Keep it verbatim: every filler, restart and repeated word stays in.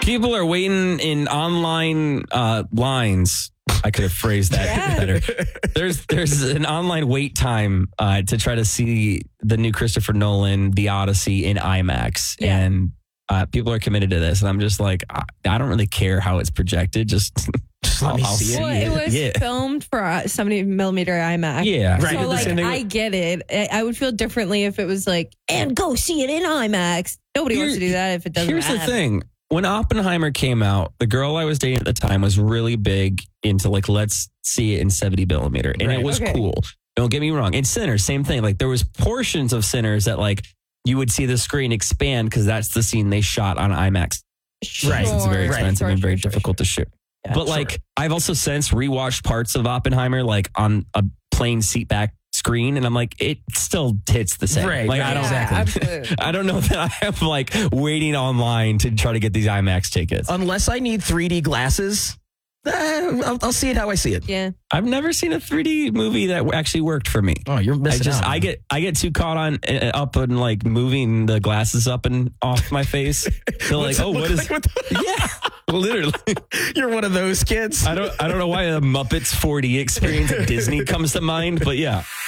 People are waiting in online uh, lines. I could have phrased that Yeah. better. There's there's an online wait time uh, to try to see the new Christopher Nolan, The Odyssey in IMAX, Yeah. and uh, people are committed to this. And I'm just like, I, I don't really care how it's projected. Just, Just let me I'll see see it. Well, it was Yeah. filmed for uh, seventy millimeter IMAX. Yeah, Right. So, The like, same thing I with- get it. I, I would feel differently if it was like, and go see it in IMAX. Nobody Here- wants to do that if it doesn't Here's matter. the thing. When Oppenheimer came out, the girl I was dating at the time was really big into like, let's see it in seventy millimeter. And Right. it was Okay. cool. Don't get me wrong. In Sinners, same thing. Like there was portions of Sinners that like you would see the screen expand because that's the scene they shot on IMAX. Right. It's very Right. expensive Sure, and very sure, difficult to shoot. Yeah. but like I've also since rewatched parts of Oppenheimer like on a plain seat back screen, and I'm like, it still hits the same. Right, Like right, I don't, Yeah, exactly. absolutely. I don't know that I am like waiting online to try to get these IMAX tickets. Unless I need three D glasses, eh, I'll, I'll see it how I see it. Yeah. I've never seen a three D movie that actually worked for me. Oh, you're I missing just out. I get I get too caught on uh, up and like moving the glasses up and off my face. They're like, What's it oh, look what is? like with the- Yeah, literally. You're one of those kids. I don't I don't know why the Muppets four D experience at Disney comes to mind, but yeah.